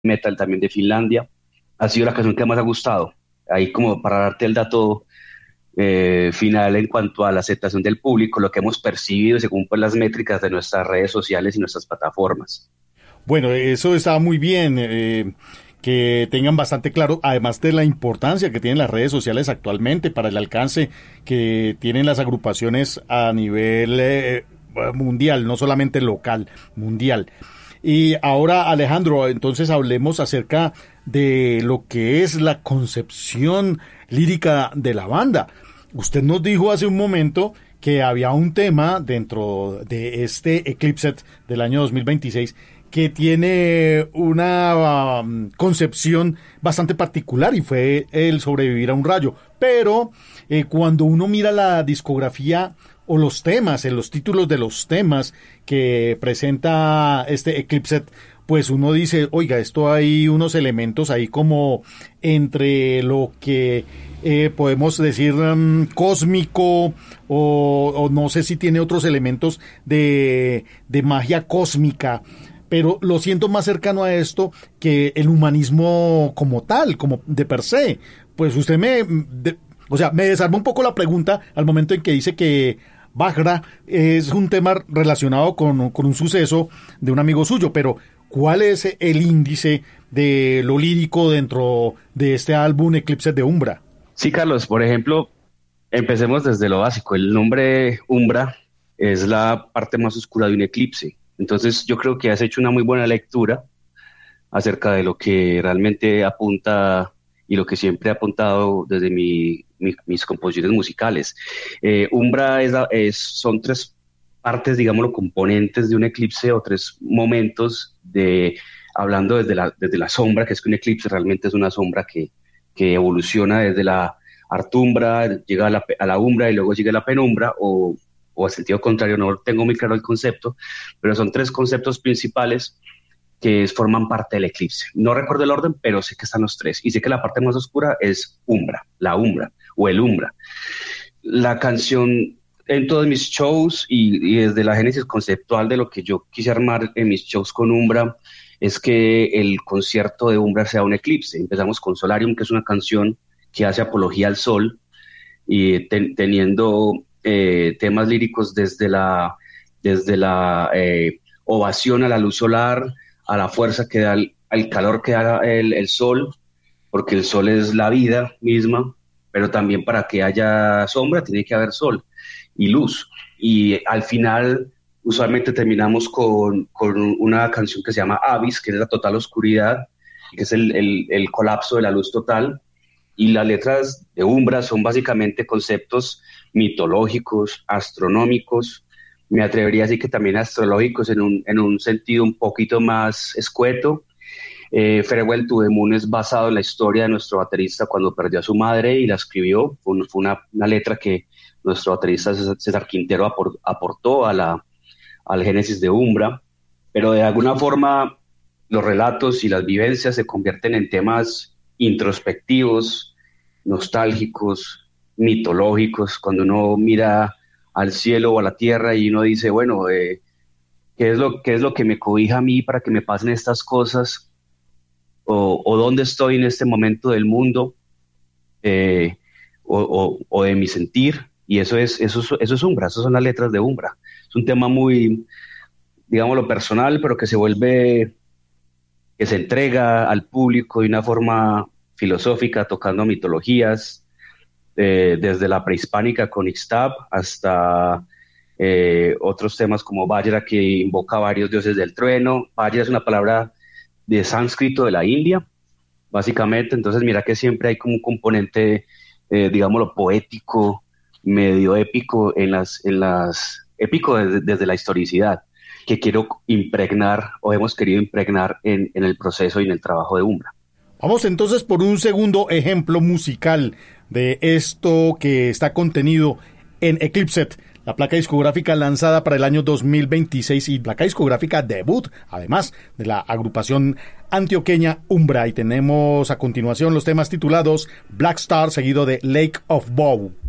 metal también de Finlandia. Ha sido la canción que más ha gustado. Ahí como para darte el dato final en cuanto a la aceptación del público, lo que hemos percibido según pues, las métricas de nuestras redes sociales y nuestras plataformas. Bueno, eso está muy bien, que tengan bastante claro, además de la importancia que tienen las redes sociales actualmente para el alcance que tienen las agrupaciones a nivel mundial, no solamente local, mundial. Y ahora, Alejandro, entonces hablemos acerca de lo que es la concepción lírica de la banda. Usted nos dijo hace un momento que había un tema dentro de este Eclipse del año 2026 que tiene una concepción bastante particular y fue el sobrevivir a un rayo. Pero cuando uno mira la discografía o los temas, en los títulos de los temas que presenta este Eclipse, pues uno dice, oiga, esto hay unos elementos ahí como entre lo que podemos decir cósmico o no sé si tiene otros elementos de magia cósmica, pero lo siento más cercano a esto que el humanismo como tal, como de per se. Pues usted me desarma un poco la pregunta al momento en que dice que Bagra es un tema relacionado con un suceso de un amigo suyo, pero ¿cuál es el índice de lo lírico dentro de este álbum Eclipse de Umbra? Sí, Carlos, por ejemplo, empecemos desde lo básico. El nombre Umbra es la parte más oscura de un eclipse. Entonces, yo creo que has hecho una muy buena lectura acerca de lo que realmente apunta y lo que siempre he apuntado desde mis composiciones musicales. Umbra son tres partes, digámoslo, componentes de un eclipse o tres momentos hablando desde la sombra, que es que un eclipse realmente es una sombra que evoluciona desde la artumbra, llega a la umbra y luego sigue a la penumbra o al sentido contrario, no tengo muy claro el concepto, pero son tres conceptos principales que forman parte del eclipse. No recuerdo el orden, pero sé que están los tres. Y sé que la parte más oscura es Umbra, la Umbra o el Umbra. La canción en todos mis shows y desde la génesis conceptual de lo que yo quise armar en mis shows con Umbra es que el concierto de Umbra sea un eclipse. Empezamos con Solarium, que es una canción que hace apología al sol y teniendo temas líricos desde la ovación a la luz solar, a la fuerza que da, al calor que da el sol, porque el sol es la vida misma, pero también para que haya sombra tiene que haber sol y luz. Y al final, usualmente terminamos con una canción que se llama Abyss, que es la total oscuridad, que es el colapso de la luz total. Y las letras de Umbra son básicamente conceptos mitológicos, astronómicos, me atrevería a decir que también astrológicos en un sentido un poquito más escueto. Farewell to the Moon es basado en la historia de nuestro baterista cuando perdió a su madre y la escribió. Fue una letra que nuestro baterista César Quintero aportó al génesis de Umbra, pero de alguna forma los relatos y las vivencias se convierten en temas introspectivos, nostálgicos, mitológicos, cuando uno mira al cielo o a la tierra y uno dice, bueno, qué es lo que me cobija a mí para que me pasen estas cosas? O dónde estoy en este momento del mundo, o de mi sentir, y eso es Umbra, esas son las letras de Umbra. Es un tema muy, digámoslo, personal, pero que se entrega al público de una forma filosófica, tocando mitologías, desde la prehispánica con Ixtab hasta otros temas como Vajra, que invoca a varios dioses del trueno. Vajra es una palabra de sánscrito de la India, básicamente. Entonces mira que siempre hay como un componente, digámoslo, poético, medio épico épico desde la historicidad, que quiero impregnar o hemos querido impregnar en el proceso y en el trabajo de Umbra. Vamos entonces por un segundo ejemplo musical de esto que está contenido en Eclipse, la placa discográfica lanzada para el año 2026 y placa discográfica debut, además de la agrupación antioqueña Umbra. Y tenemos a continuación los temas titulados Black Star, seguido de Lake of Bow.